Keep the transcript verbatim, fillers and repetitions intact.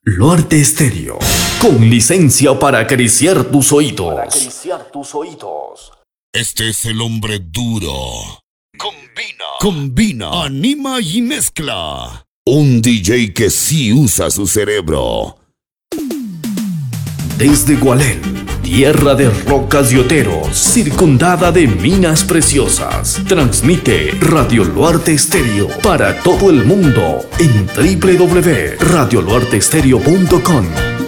Luarte Estéreo, con licencia para acariciar tus oídos. Para acariciar tus oídos. Este es el hombre duro. Combina. Combina. Anima y mezcla. Un D J que sí usa su cerebro. Desde Gualel, tierra de rocas y oteros, circundada de minas preciosas, transmite Radio Luarte Estéreo para todo el mundo en doble u doble u doble u punto radio luarte estéreo punto com.